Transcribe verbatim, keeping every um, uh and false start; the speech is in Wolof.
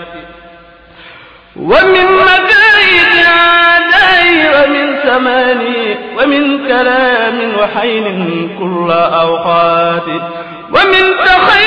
ومن مكايد عادي ومن ثماني ومن كلام وحين كل أوقات ومن تخيل